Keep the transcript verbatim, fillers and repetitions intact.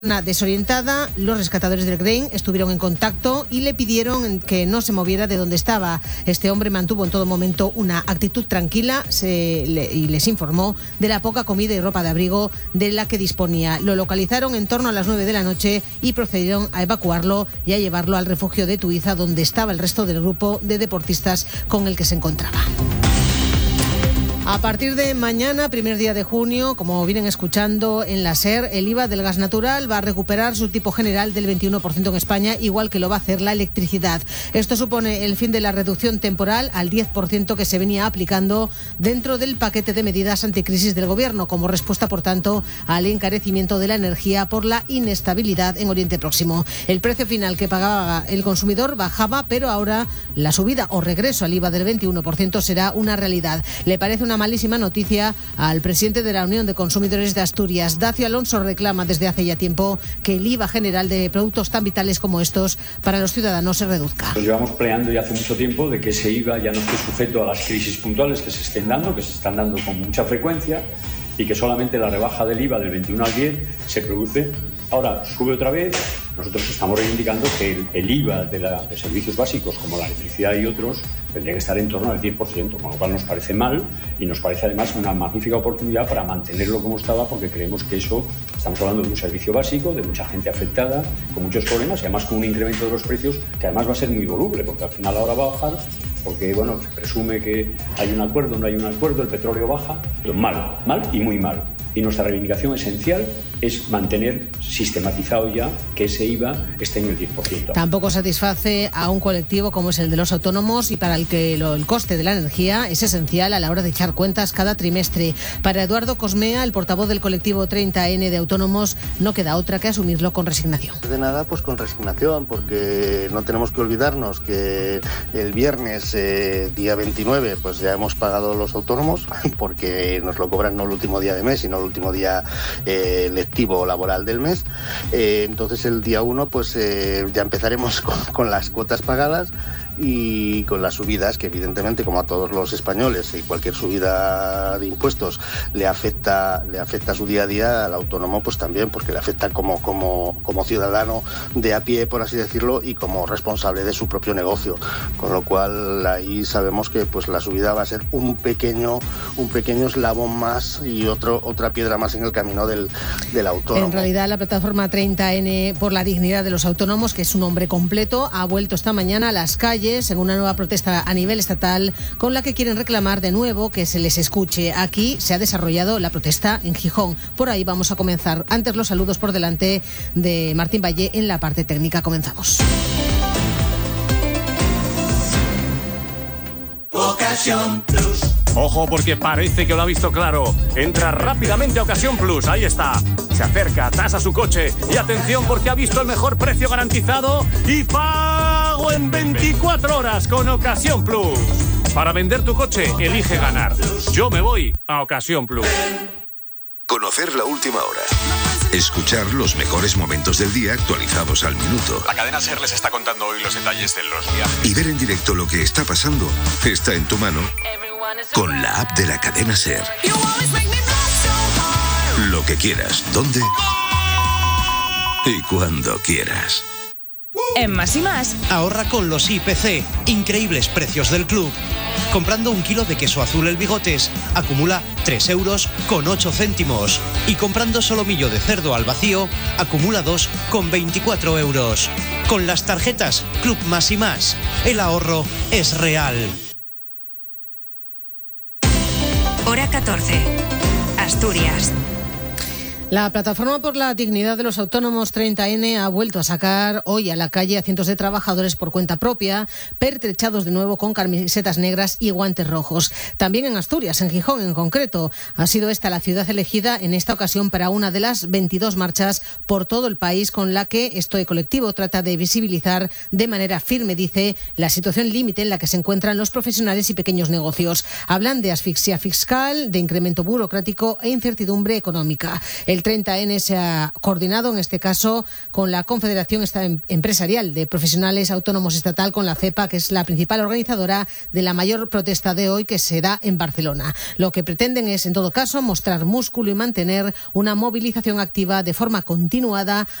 Desorientada, los rescatadores del Grain estuvieron en contacto y le pidieron que no se moviera de donde estaba. Este hombre mantuvo en todo momento una actitud tranquila se, le, y les informó de la poca comida y ropa de abrigo de la que disponía. Lo localizaron en torno a las nueve de la noche y procedieron a evacuarlo y a llevarlo al refugio de Tuiza, donde estaba el resto del grupo de deportistas con el que se encontraba. A partir de mañana, primer día de junio, como vienen escuchando en la SER, el I V A del gas natural va a recuperar su tipo general del veintiuno por ciento en España, igual que lo va a hacer la electricidad. Esto supone el fin de la reducción temporal al diez por ciento que se venía aplicando dentro del paquete de medidas anticrisis del Gobierno, como respuesta, por tanto, al encarecimiento de la energía por la inestabilidad en Oriente Próximo. El precio final que pagaba el consumidor bajaba, pero ahora la subida o regreso al I V A del veintiuno por ciento será una realidad. Le parece una malísima noticia al presidente de la Unión de Consumidores de Asturias. Dacio Alonso reclama desde hace ya tiempo que el I V A general de productos tan vitales como estos para los ciudadanos se reduzca. Nos llevamos peleando ya hace mucho tiempo de que ese I V A ya no esté sujeto a las crisis puntuales que se estén dando, que se están dando con mucha frecuencia, y que solamente la rebaja del I V A del veintiuno al diez se produce. Ahora sube otra vez. Nosotros estamos reivindicando que el, el I V A de, la, de servicios básicos como la electricidad y otros tendría que estar en torno al diez por ciento, con lo cual nos parece mal y nos parece además una magnífica oportunidad para mantenerlo como estaba, porque creemos que eso, estamos hablando de un servicio básico, de mucha gente afectada, con muchos problemas y además con un incremento de los precios que además va a ser muy voluble, porque al final ahora va a bajar, porque bueno, se presume que hay un acuerdo, no hay un acuerdo, el petróleo baja, mal, mal y muy mal. Y nuestra reivindicación esencial es mantener sistematizado ya que ese I V A esté en el diez por ciento. Tampoco satisface a un colectivo como es el de los autónomos y para el que lo, el coste de la energía es esencial a la hora de echar cuentas cada trimestre. Para Eduardo Cosmea, el portavoz del colectivo treinta ene de autónomos, no queda otra que asumirlo con resignación. De nada, pues con resignación, porque no tenemos que olvidarnos que el viernes, eh, día veintinueve, pues ya hemos pagado los autónomos, porque nos lo cobran no el último día de mes, sino el último día eh, lectivo laboral del mes. Eh, entonces el día uno pues eh, ya empezaremos con, con las cuotas pagadas y con las subidas que evidentemente, como a todos los españoles, y cualquier subida de impuestos le afecta le afecta a su día a día, al autónomo pues también, porque le afecta como, como, como ciudadano de a pie, por así decirlo, y como responsable de su propio negocio, con lo cual ahí sabemos que pues la subida va a ser un pequeño un pequeño eslabón más y otro otra piedra más en el camino del, del autónomo. En realidad, la plataforma treinta ene por la dignidad de los autónomos, que es un nombre completo, ha vuelto esta mañana a las calles en una nueva protesta a nivel estatal con la que quieren reclamar de nuevo que se les escuche. Aquí se ha desarrollado la protesta en Gijón. Por ahí vamos a comenzar. Antes, los saludos por delante de Martín Valle en la parte técnica. Comenzamos. Ocasión Plus. Ojo, porque parece que lo ha visto claro. Entra rápidamente a Ocasión Plus. Ahí está. Se acerca, tasa su coche. Y atención, porque ha visto el mejor precio garantizado y pago en veinticuatro horas con Ocasión Plus. Para vender tu coche, elige ganar. Yo me voy a Ocasión Plus. Conocer la última hora. Escuchar los mejores momentos del día actualizados al minuto. La cadena SER les está contando hoy los detalles de los viajes. Y ver en directo lo que está pasando está en tu mano con la app de la cadena SER. Lo que quieras, dónde y cuando quieras. En Más y Más, ahorra con los I P C, increíbles precios del club. Comprando un kilo de queso azul El Bigotes, acumula tres euros con ocho céntimos. Y comprando solomillo de cerdo al vacío, acumula dos con veinticuatro euros. Con las tarjetas Club Más y Más, el ahorro es real. Hora catorce. Asturias. La plataforma por la dignidad de los autónomos treinta ene ha vuelto a sacar hoy a la calle a cientos de trabajadores por cuenta propia, pertrechados de nuevo con camisetas negras y guantes rojos. También en Asturias, en Gijón en concreto, ha sido esta la ciudad elegida en esta ocasión para una de las veintidós marchas por todo el país con la que este colectivo trata de visibilizar de manera firme, dice, la situación límite en la que se encuentran los profesionales y pequeños negocios. Hablan de asfixia fiscal, de incremento burocrático e incertidumbre económica. El El treinta ene se ha coordinado, en este caso, con la Confederación Empresarial de Profesionales Autónomos Estatal, con la CEPA, que es la principal organizadora de la mayor protesta de hoy, que se da en Barcelona. Lo que pretenden es, en todo caso, mostrar músculo y mantener una movilización activa de forma continuada